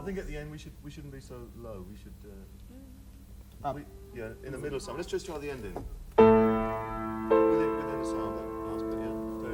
think at the end we shouldn't be so low. We should, Up. yeah, in the middle somewhere. Let's just try the ending.